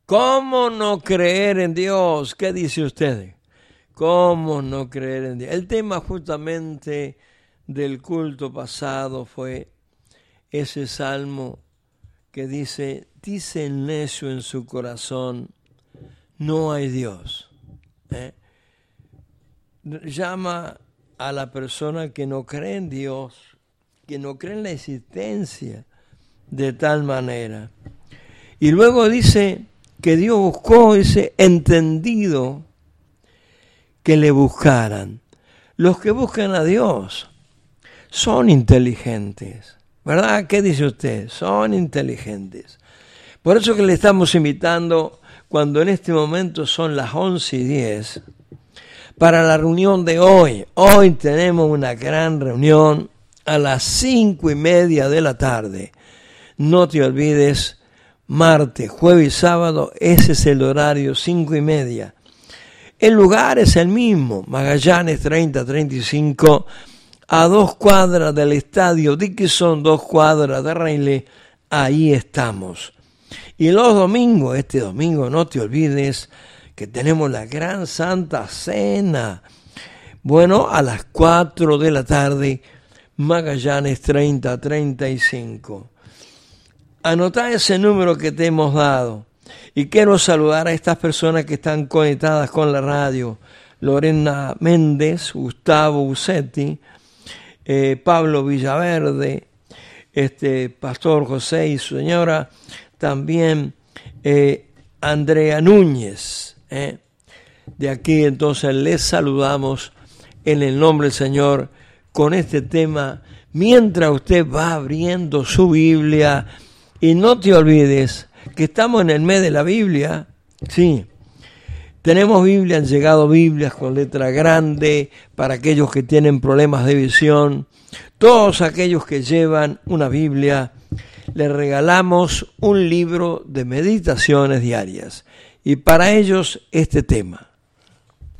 ¿Cómo no creer en Dios? ¿Qué dice usted? ¿Cómo no creer en Dios? El tema justamente del culto pasado fue ese salmo que dice el necio en su corazón, no hay Dios. Llama a la persona que no cree en Dios, que no cree en la existencia de tal manera. Y luego dice que Dios buscó ese entendido que le buscaran. Los que buscan a Dios son inteligentes, ¿verdad? ¿Qué dice usted? Son inteligentes. Por eso que le estamos invitando, cuando en este momento son las 11:10, para la reunión de hoy. Hoy tenemos una gran reunión a las 5:30 de la tarde. No te olvides, martes, jueves y sábado, ese es el horario, 5:30. El lugar es el mismo, Magallanes 3035, a 2 cuadras del estadio Dickinson, 2 cuadras de Reilly, ahí estamos. Y los domingos, este domingo no te olvides que tenemos la gran Santa Cena. Bueno, a las 4 de la tarde, Magallanes 3035. Anotá ese número que te hemos dado. Y quiero saludar a estas personas que están conectadas con la radio. Lorena Méndez, Gustavo Ucetti, Pablo Villaverde, Pastor José y su señora, también Andrea Núñez. De aquí entonces les saludamos en el nombre del Señor con este tema, mientras usted va abriendo su Biblia. Y no te olvides que estamos en el mes de la Biblia. Sí, tenemos Biblia, han llegado Biblias con letra grande para aquellos que tienen problemas de visión. Todos aquellos que llevan una Biblia, les regalamos un libro de meditaciones diarias. Y para ellos este tema.